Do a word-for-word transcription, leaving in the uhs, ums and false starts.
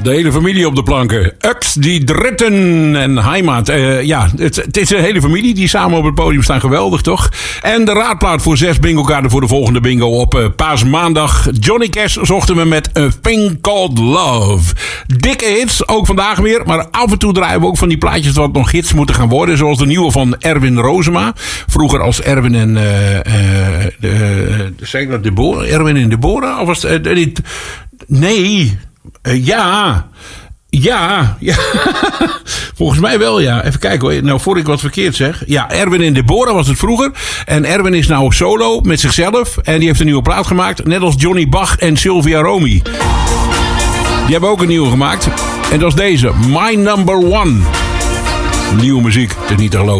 de hele familie op de planken. Ux, die Dritten en Heimat. Uh, ja, het, het is een hele familie die samen op het podium staan. Geweldig, toch? En de raadplaat voor zes bingo-kaarten voor de volgende bingo op uh, paasmaandag. Johnny Cash zochten we met A Thing Called Love. Dikke hits, ook vandaag weer. Maar af en toe draaien we ook van die plaatjes wat nog hits moeten gaan worden. Zoals de nieuwe van Erwin Rozema. Vroeger als Erwin en... Uh, uh, de, zeg ik dat Deborah? Erwin en Deborah? Of was het... Uh, niet, nee... Uh, ja, ja, ja. Volgens mij wel, ja. Even kijken hoor. Nou, voor ik wat verkeerd zeg. Ja, Erwin en Deborah was het vroeger. En Erwin is nou solo met zichzelf. En die heeft een nieuwe plaat gemaakt. Net als Johnny Bach en Sylvia Romy. Die hebben ook een nieuwe gemaakt. En dat is deze. My Number One. Nieuwe muziek. Het is niet te geloven.